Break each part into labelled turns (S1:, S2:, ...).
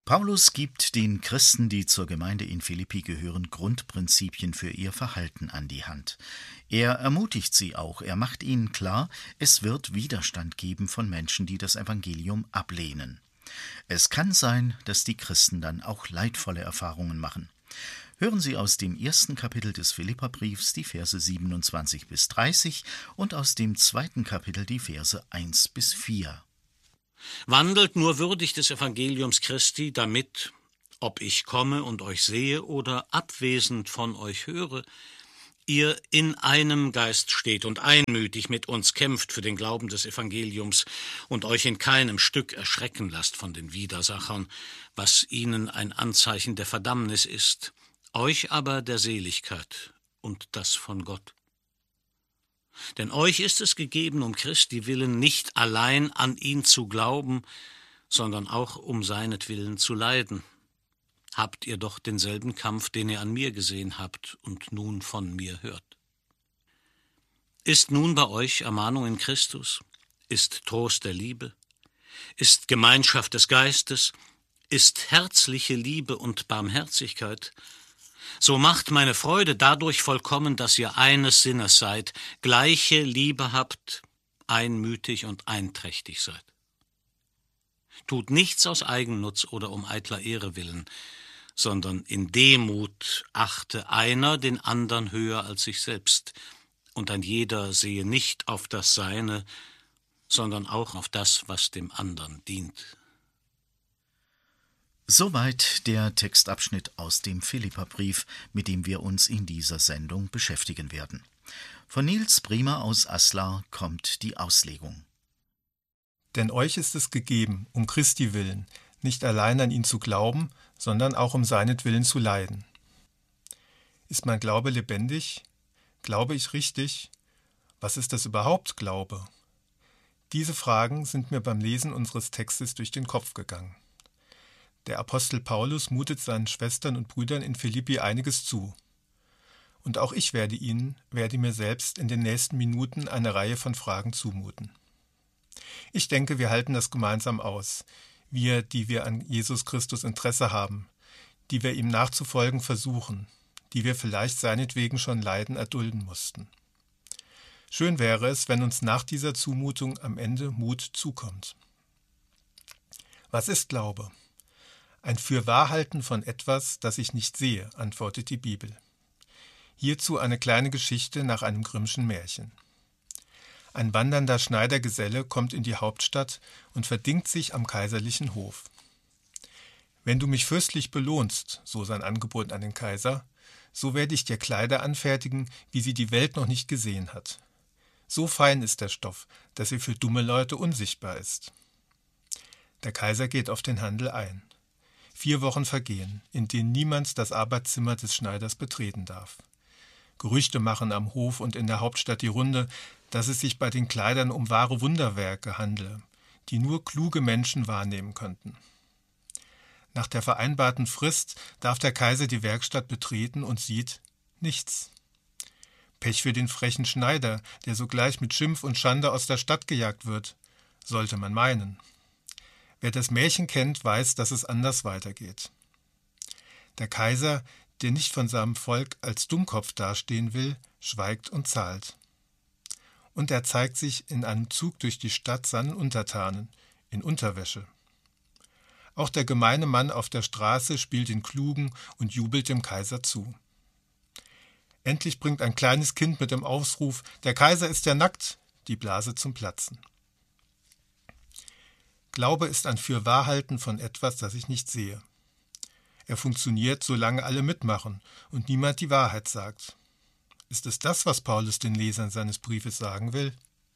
S1: Paulus gibt den Christen, die zur Gemeinde in Philippi gehören, Grundprinzipien für ihr Verhalten an die Hand. Er ermutigt sie auch, er macht ihnen klar, es wird Widerstand geben von Menschen, die das Evangelium ablehnen. Es kann sein, dass die Christen dann auch leidvolle Erfahrungen machen. Hören Sie aus dem 1. Kapitel des Philipperbriefs die Verse 27 bis 30 und aus dem 2. Kapitel die Verse 1 bis 4.
S2: Wandelt nur würdig des Evangeliums Christi, damit, ob ich komme und euch sehe oder abwesend von euch höre, ihr in einem Geist steht und einmütig mit uns kämpft für den Glauben des Evangeliums und euch in keinem Stück erschrecken lasst von den Widersachern, was ihnen ein Anzeichen der Verdammnis ist, euch aber der Seligkeit und das von Gott. Denn euch ist es gegeben, um Christi willen nicht allein an ihn zu glauben, sondern auch um seinetwillen zu leiden. Habt ihr doch denselben Kampf, den ihr an mir gesehen habt und nun von mir hört. Ist nun bei euch Ermahnung in Christus? Ist Trost der Liebe? Ist Gemeinschaft des Geistes? Ist herzliche Liebe und Barmherzigkeit? So macht meine Freude dadurch vollkommen, dass ihr eines Sinnes seid, gleiche Liebe habt, einmütig und einträchtig seid. Tut nichts aus Eigennutz oder um eitler Ehre willen, sondern in Demut achte einer den anderen höher als sich selbst, und ein jeder sehe nicht auf das Seine, sondern auch auf das, was dem anderen dient.
S1: Soweit der Textabschnitt aus dem Philipperbrief, mit dem wir uns in dieser Sendung beschäftigen werden. Von Nils Briemer aus Aslar kommt die Auslegung.
S3: Denn euch ist es gegeben, um Christi willen, nicht allein an ihn zu glauben, sondern auch um seinetwillen zu leiden. Ist mein Glaube lebendig? Glaube ich richtig? Was ist das überhaupt, Glaube? Diese Fragen sind mir beim Lesen unseres Textes durch den Kopf gegangen. Der Apostel Paulus mutet seinen Schwestern und Brüdern in Philippi einiges zu. Und auch ich werde mir selbst in den nächsten Minuten eine Reihe von Fragen zumuten. Ich denke, wir halten das gemeinsam aus. Wir, die wir an Jesus Christus Interesse haben, die wir ihm nachzufolgen versuchen, die wir vielleicht seinetwegen schon Leiden erdulden mussten. Schön wäre es, wenn uns nach dieser Zumutung am Ende Mut zukommt. Was ist Glaube? Ein Fürwahrhalten von etwas, das ich nicht sehe, antwortet die Bibel. Hierzu eine kleine Geschichte nach einem Grimmschen Märchen. Ein wandernder Schneidergeselle kommt in die Hauptstadt und verdingt sich am kaiserlichen Hof. »Wenn du mich fürstlich belohnst«, so sein Angebot an den Kaiser, »so werde ich dir Kleider anfertigen, wie sie die Welt noch nicht gesehen hat. So fein ist der Stoff, dass er für dumme Leute unsichtbar ist.« Der Kaiser geht auf den Handel ein. 4 Wochen vergehen, in denen niemand das Arbeitszimmer des Schneiders betreten darf. Gerüchte machen am Hof und in der Hauptstadt die Runde, dass es sich bei den Kleidern um wahre Wunderwerke handle, die nur kluge Menschen wahrnehmen könnten. Nach der vereinbarten Frist darf der Kaiser die Werkstatt betreten und sieht nichts. Pech für den frechen Schneider, der sogleich mit Schimpf und Schande aus der Stadt gejagt wird, sollte man meinen. Wer das Märchen kennt, weiß, dass es anders weitergeht. Der Kaiser, der nicht von seinem Volk als Dummkopf dastehen will, schweigt und zahlt. Und er zeigt sich in einem Zug durch die Stadt seinen Untertanen, in Unterwäsche. Auch der gemeine Mann auf der Straße spielt den Klugen und jubelt dem Kaiser zu. Endlich bringt ein kleines Kind mit dem Ausruf, »Der Kaiser ist ja nackt«, die Blase zum Platzen. Glaube ist ein Fürwahrhalten von etwas, das ich nicht sehe. Er funktioniert, solange alle mitmachen und niemand die Wahrheit sagt. Ist es das, was Paulus den Lesern seines Briefes sagen will?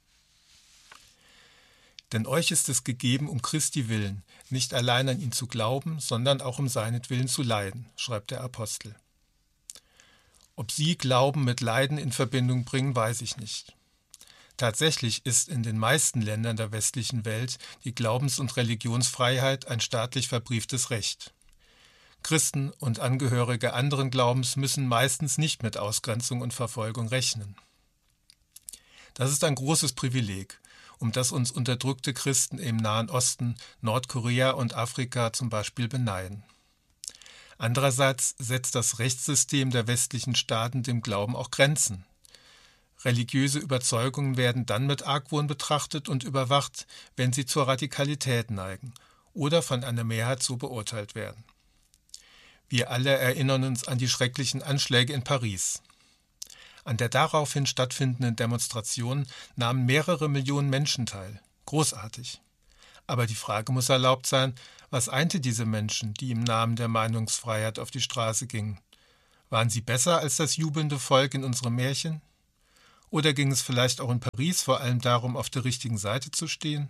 S3: Denn euch ist es gegeben, um Christi willen, nicht allein an ihn zu glauben, sondern auch um seinetwillen zu leiden, schreibt der Apostel. Ob Sie Glauben mit Leiden in Verbindung bringen, weiß ich nicht. Tatsächlich ist in den meisten Ländern der westlichen Welt die Glaubens- und Religionsfreiheit ein staatlich verbrieftes Recht. Christen und Angehörige anderen Glaubens müssen meistens nicht mit Ausgrenzung und Verfolgung rechnen. Das ist ein großes Privileg um das uns unterdrückte Christen im Nahen Osten, Nordkorea und Afrika zum Beispiel beneiden. Andererseits setzt das Rechtssystem der westlichen Staaten dem Glauben auch Grenzen. Religiöse Überzeugungen werden dann mit Argwohn betrachtet und überwacht, wenn sie zur Radikalität neigen oder von einer Mehrheit so beurteilt werden. Wir alle erinnern uns an die schrecklichen Anschläge in Paris. An der daraufhin stattfindenden Demonstration nahmen mehrere Millionen Menschen teil. Großartig. Aber die Frage muss erlaubt sein, was einte diese Menschen, die im Namen der Meinungsfreiheit auf die Straße gingen? Waren sie besser als das jubelnde Volk in unserem Märchen? Oder ging es vielleicht auch in Paris vor allem darum, auf der richtigen Seite zu stehen?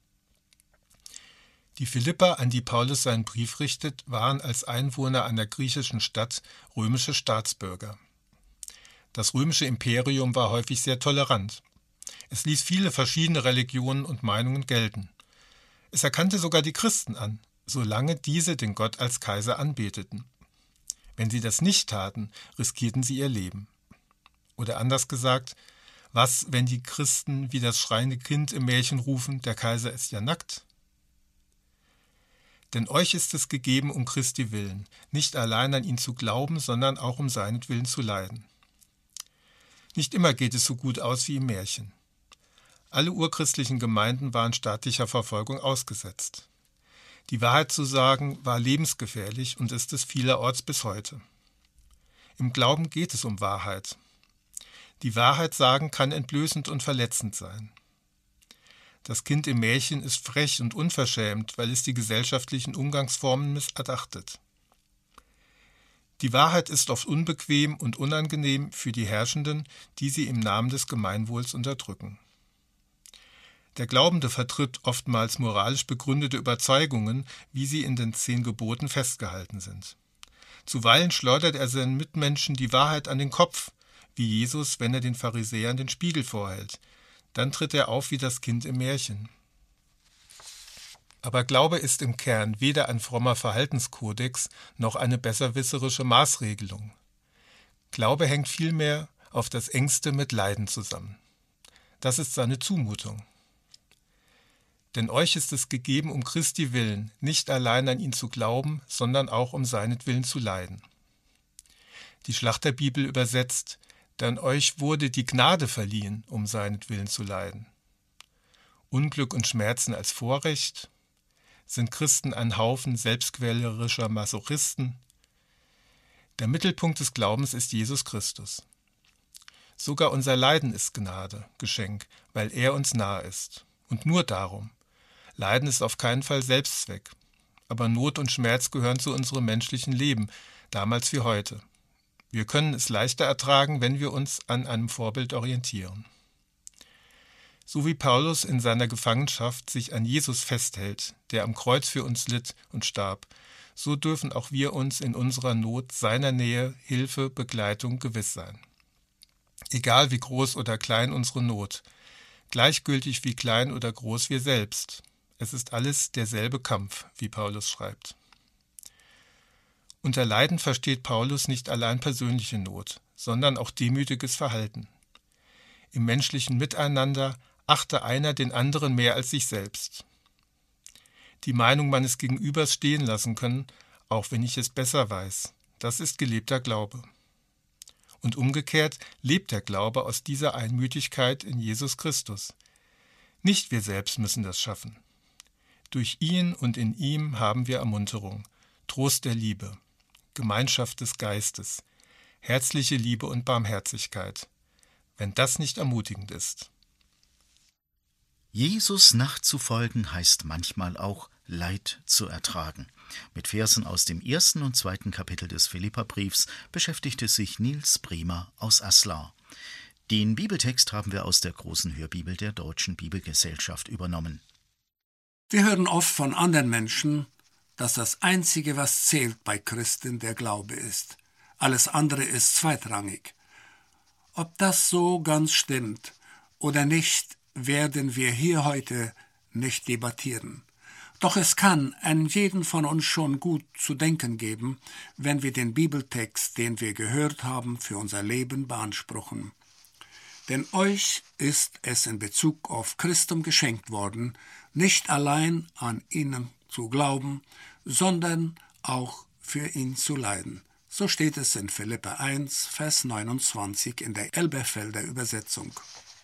S3: Die Philipper, an die Paulus seinen Brief richtet, waren als Einwohner einer griechischen Stadt römische Staatsbürger. Das römische Imperium war häufig sehr tolerant. Es ließ viele verschiedene Religionen und Meinungen gelten. Es erkannte sogar die Christen an, solange diese den Gott als Kaiser anbeteten. Wenn sie das nicht taten, riskierten sie ihr Leben. Oder anders gesagt, was, wenn die Christen wie das schreiende Kind im Märchen rufen, der Kaiser ist ja nackt? Denn euch ist es gegeben um Christi willen, nicht allein an ihn zu glauben, sondern auch um seinetwillen zu leiden. Nicht immer geht es so gut aus wie im Märchen. Alle urchristlichen Gemeinden waren staatlicher Verfolgung ausgesetzt. Die Wahrheit zu sagen war lebensgefährlich und ist es vielerorts bis heute. Im Glauben geht es um Wahrheit. Die Wahrheit sagen kann entblößend und verletzend sein. Das Kind im Märchen ist frech und unverschämt, weil es die gesellschaftlichen Umgangsformen missachtet. Die Wahrheit ist oft unbequem und unangenehm für die Herrschenden, die sie im Namen des Gemeinwohls unterdrücken. Der Glaubende vertritt oftmals moralisch begründete Überzeugungen, wie sie in den 10 Geboten festgehalten sind. Zuweilen schleudert er seinen Mitmenschen die Wahrheit an den Kopf, wie Jesus, wenn er den Pharisäern den Spiegel vorhält. Dann tritt er auf wie das Kind im Märchen. Aber Glaube ist im Kern weder ein frommer Verhaltenskodex noch eine besserwisserische Maßregelung. Glaube hängt vielmehr auf das Engste mit Leiden zusammen. Das ist seine Zumutung. Denn euch ist es gegeben um Christi willen, nicht allein an ihn zu glauben, sondern auch um seinetwillen zu leiden. Die Schlachterbibel übersetzt: Denn euch wurde die Gnade verliehen, um seinetwillen zu leiden. Unglück und Schmerzen als Vorrecht? Sind Christen ein Haufen selbstquälerischer Masochisten? Der Mittelpunkt des Glaubens ist Jesus Christus. Sogar unser Leiden ist Gnade, Geschenk, weil er uns nahe ist. Und nur darum. Leiden ist auf keinen Fall Selbstzweck. Aber Not und Schmerz gehören zu unserem menschlichen Leben, damals wie heute. Wir können es leichter ertragen, wenn wir uns an einem Vorbild orientieren. So wie Paulus in seiner Gefangenschaft sich an Jesus festhält, der am Kreuz für uns litt und starb, so dürfen auch wir uns in unserer Not seiner Nähe, Hilfe, Begleitung gewiss sein. Egal wie groß oder klein unsere Not, gleichgültig wie klein oder groß wir selbst, es ist alles derselbe Kampf, wie Paulus schreibt. Unter Leiden versteht Paulus nicht allein persönliche Not, sondern auch demütiges Verhalten. Im menschlichen Miteinander achte einer den anderen mehr als sich selbst. Die Meinung meines Gegenübers stehen lassen können, auch wenn ich es besser weiß, das ist gelebter Glaube. Und umgekehrt lebt der Glaube aus dieser Einmütigkeit in Jesus Christus. Nicht wir selbst müssen das schaffen. Durch ihn und in ihm haben wir Ermunterung, Trost der Liebe, Gemeinschaft des Geistes, herzliche Liebe und Barmherzigkeit. Wenn das nicht ermutigend ist.
S1: Jesus nachzufolgen heißt manchmal auch Leid zu ertragen. Mit Versen aus dem 1. und 2. Kapitel des Philipperbriefs beschäftigte sich Niels Bremer aus Aslar. Den Bibeltext haben wir aus der großen Hörbibel der Deutschen Bibelgesellschaft übernommen.
S4: Wir hören oft von anderen Menschen, dass das Einzige, was zählt bei Christen, der Glaube ist. Alles andere ist zweitrangig. Ob das so ganz stimmt oder nicht, werden wir hier heute nicht debattieren. Doch es kann einem jeden von uns schon gut zu denken geben, wenn wir den Bibeltext, den wir gehört haben, für unser Leben beanspruchen. Denn euch ist es in Bezug auf Christum geschenkt worden, nicht allein an ihn zu glauben, sondern auch für ihn zu leiden. So steht es in Philipper 1, Vers 29 in der Elberfelder Übersetzung.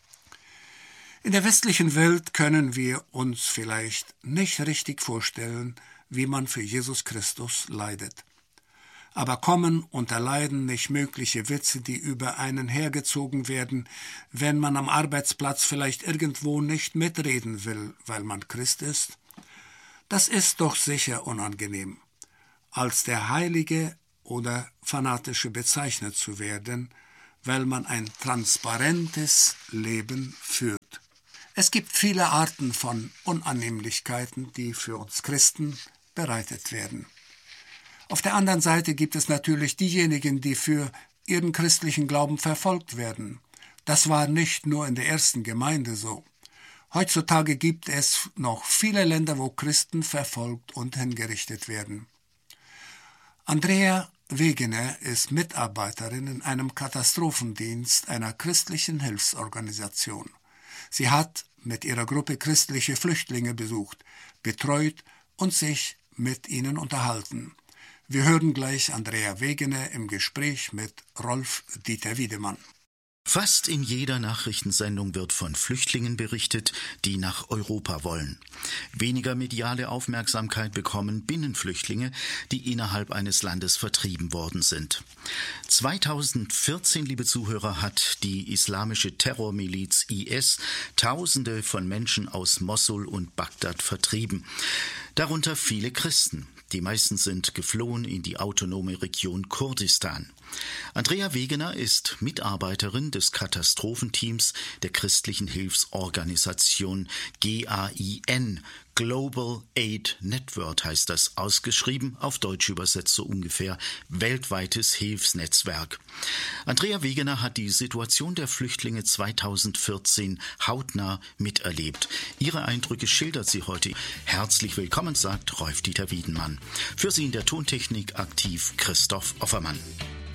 S4: In der westlichen Welt können wir uns vielleicht nicht richtig vorstellen, wie man für Jesus Christus leidet. Aber kommen unter Leiden nicht mögliche Witze, die über einen hergezogen werden, wenn man am Arbeitsplatz vielleicht irgendwo nicht mitreden will, weil man Christ ist? Das ist doch sicher unangenehm, als der Heilige oder Fanatische bezeichnet zu werden, weil man ein transparentes Leben führt. Es gibt viele Arten von Unannehmlichkeiten, die für uns Christen bereitet werden. Auf der anderen Seite gibt es natürlich diejenigen, die für ihren christlichen Glauben verfolgt werden. Das war nicht nur in der ersten Gemeinde so. Heutzutage gibt es noch viele Länder, wo Christen verfolgt und hingerichtet werden. Andrea Wegener ist Mitarbeiterin in einem Katastrophendienst einer christlichen Hilfsorganisation. Sie hat mit ihrer Gruppe christliche Flüchtlinge besucht, betreut und sich mit ihnen unterhalten. Wir hören gleich Andrea Wegener im Gespräch mit Rolf-Dieter Wiedemann.
S1: Fast in jeder Nachrichtensendung wird von Flüchtlingen berichtet, die nach Europa wollen. Weniger mediale Aufmerksamkeit bekommen Binnenflüchtlinge, die innerhalb eines Landes vertrieben worden sind. 2014, liebe Zuhörer, hat die islamische Terrormiliz IS Tausende von Menschen aus Mossul und Bagdad vertrieben. Darunter viele Christen. Die meisten sind geflohen in die autonome Region Kurdistan. Andrea Wegener ist Mitarbeiterin des Katastrophenteams der christlichen Hilfsorganisation GAIN. Global Aid Network heißt das, ausgeschrieben, auf Deutsch übersetzt so ungefähr, weltweites Hilfsnetzwerk. Andrea Wegener hat die Situation der Flüchtlinge 2014 hautnah miterlebt. Ihre Eindrücke schildert sie heute. Herzlich willkommen, sagt Rolf-Dieter Wiedemann. Für Sie in der Tontechnik aktiv Christoph Offermann.